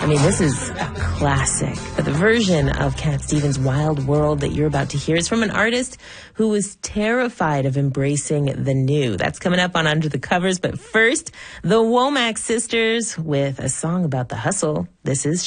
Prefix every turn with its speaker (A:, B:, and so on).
A: I mean, this is a classic. But the version of Cat Stevens' Wild World that you're about to hear is from an artist who was terrified of embracing the new. That's coming up on Under the Covers. But first, the Womack Sisters with a song about the hustle. This is